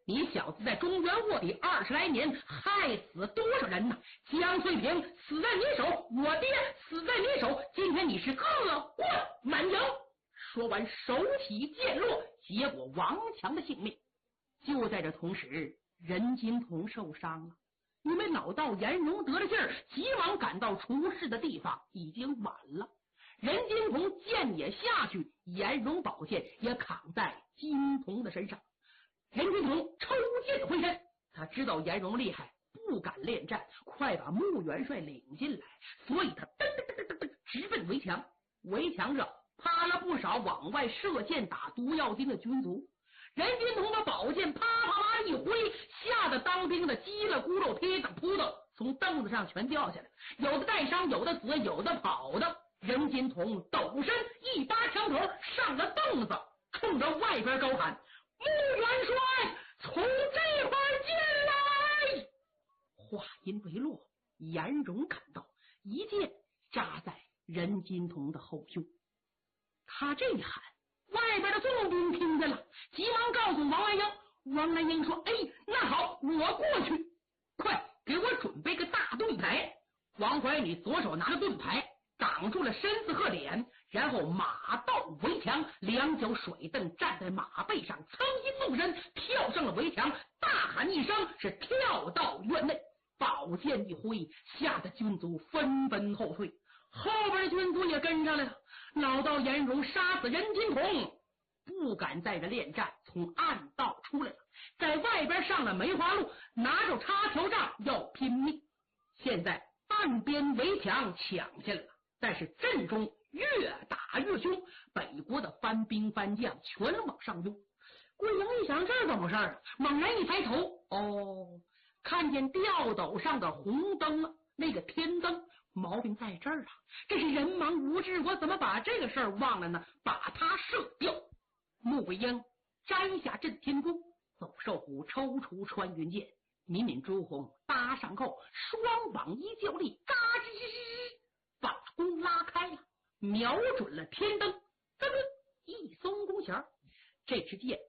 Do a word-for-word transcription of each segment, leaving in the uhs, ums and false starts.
你小子在中原卧底二十来年，害死多少人呢？江翠萍死在你手，我爹死在你手，今天你是恶贯满盈。说完，手起剑落，结果王强的性命。就在这同时，任金童受伤了，因为老道严荣得了劲儿，急忙赶到出事的地方，已经晚了。任金童剑也下去，严荣宝剑也扛在金童的身上。任金童抽剑回身，他知道严荣厉害，不敢恋战，快把穆元帅领进来，所以他噔噔噔噔噔直奔围墙。围墙上趴了不少往外射箭打毒药兵的军卒。任金童的宝剑啪啪啪一挥，吓得当兵的叽了咕噜噼里扑的从凳子上全掉下来，有的带伤，有的死，有的跑的。任金童抖身一扒墙头上了凳子，冲着外边高喊：穆元帅从这块进来！话音未落，严荣赶到，一剑扎在任金童的后胸。他这一喊，外边的纵兵听见了，急忙告诉王兰英。王兰英说：哎，那好，我过去，快给我准备个大盾牌。王怀女左手拿着盾牌挡住了身子和脸，然后马到围墙，两脚水蹬站在马背上，噌一纵身跳上了围墙，大喊一声，是跳到院内，宝剑一挥，吓得军卒纷纷后退。后边的军卒也跟上来了。老道严荣杀死任金童，不敢在这恋战，从暗道出来了，在外边上了梅花路，拿着插条杖要拼命。现在半边围墙抢下来了，但是阵中越打越凶，北国的番兵番将全往上拥。桂英一想，这怎么回事啊？猛然一抬头，哦，看见吊斗上的红灯了，那个天灯。毛病在这儿啊！这是人忙无知，我怎么把这个事儿忘了呢？把它射掉。穆桂英摘下震天弓，走兽虎抽出穿云箭，敏敏朱红搭上后，双网一较力，嘎吱吱吱，把弓拉开了，瞄准了天灯，噔噔一松弓弦，这支箭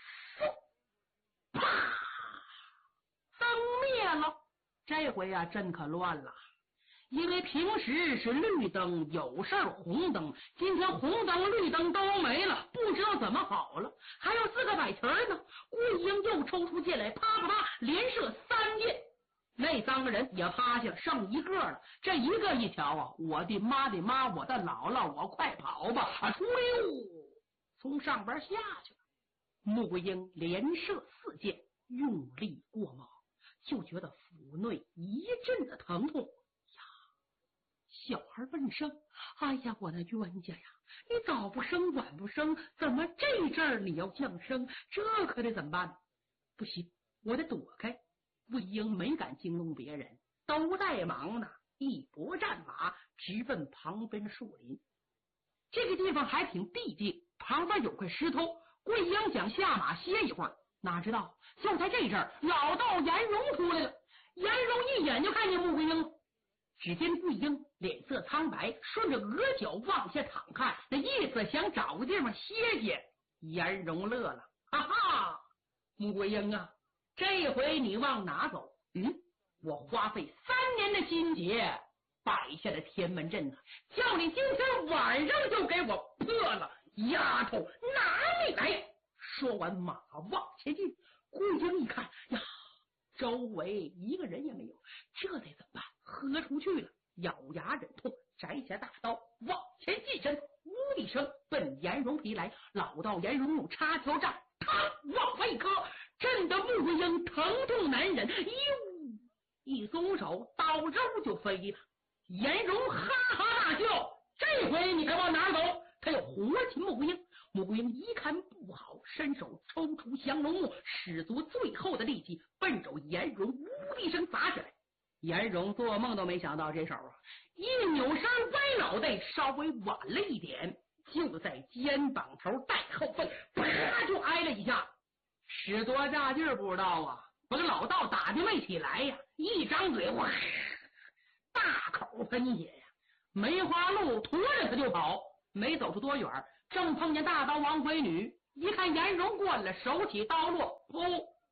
啪，灯灭了。这回啊，阵可乱了。因为平时是绿灯，有事红灯，今天红灯绿灯都没了，不知道怎么好了，还有四个摆旗呢。桂英又抽出剑来，啪啪啪连射三箭，那三个人也趴下，剩一个了。这一个一瞧啊，我的妈的妈，我的姥姥，我快跑吧！啊，出溜从上边下去了。穆桂英连射四箭，用力过猛，就觉得腹内一阵的疼痛。小孩问声：哎呀，我的冤家呀，你早不生晚不生，怎么这阵儿你要降生？这可得怎么办？不行，我得躲开。魏婴没敢惊动别人，都在忙呢，一拨战马直奔旁边树林。这个地方还挺地静，旁边有块石头，桂英想下马歇一会儿，哪知道就在这阵儿，老道严荣出来了。严荣一眼就看见穆桂英了，只见桂英脸色苍白，顺着额角往下躺看，那意思想找个地方歇歇。严荣乐了，哈哈，穆桂英啊，这回你往哪走？嗯，我花费三年的心血摆下了天门阵呢，叫你今天晚上就给我破了。丫头哪里来？说完马往前进，桂英一看呀，周围一个人也没有，这得怎么办？喝出去了，咬牙忍痛，摘下大刀往前进身，呜一声奔严荣劈来。老道严荣用插条杖他往外一磕，震得穆桂英疼痛难忍，呦一松手，刀肉就飞了。严荣哈哈大笑，这回你可往哪走？他又活起穆桂英。穆桂英一看不好，伸手抽出降龙木，使足最后的力气奔着严荣呜一声砸起来。严荣做梦都没想到，这手啊一扭身歪脑袋，稍微晚了一点，就在肩膀头带后背啪就挨了一下。使多大劲儿不知道啊，把个老道打的没起来呀，一张嘴哇大口喷血呀，梅花鹿驮着他就跑。没走出多远，正碰见大刀王怀女，一看严荣过来，手起刀落，噗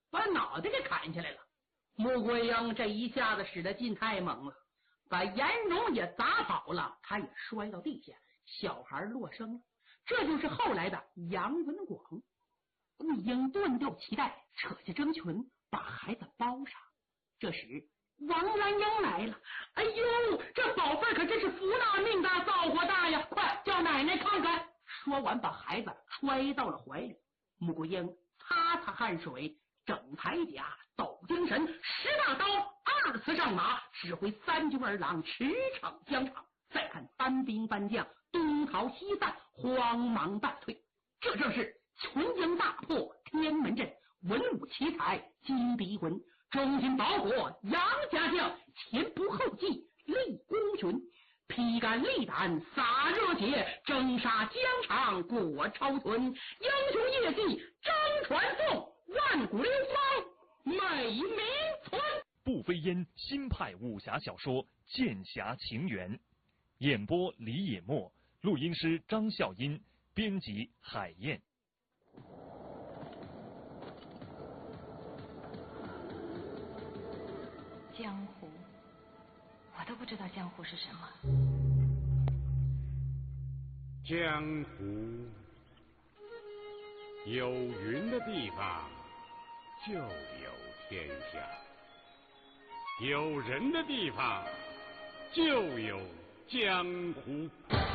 把脑袋给砍下来了。穆桂英这一下子使得劲太猛了，把颜容也砸跑了，他也摔到地下，小孩落生了。这就是后来的杨文广。桂英断掉脐带，扯下征裙，把孩子包上。这时王兰英来了，哎呦，这宝贝可真是福大命大，造化大呀！快叫奶奶看看。说完，把孩子揣到了怀里。穆桂英擦擦汗水，整铠甲，抖精神，十大刀，二次上马，指挥三军儿郎驰骋疆场。再看班兵班将东逃西散，慌忙败退。这正是群英大破天门阵，文武奇才金逼魂，忠心保国杨家将，前仆后继立功勋，披肝沥胆洒热血，征杀疆场果超群，英雄业绩争传颂，万古流芳美名存。 步飞烟新派武侠小说《剑侠情缘》，演播李野墨，录音师张笑音，编辑海燕。 江湖，我都不知道江湖是什么。 江湖有云的地方就有天下，有人的地方就有江湖。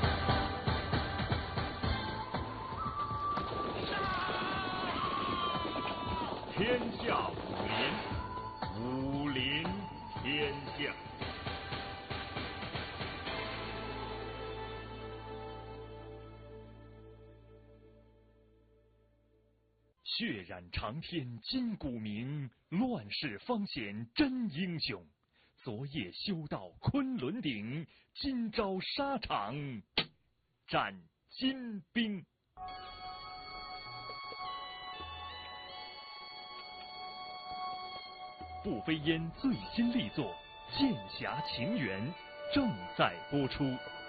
天下武林，武林天下。 血染长天金鼓鸣，乱世方显真英雄。昨夜修道昆仑顶，今朝沙场斩金兵。步飞烟最新力作《剑侠情缘》正在播出。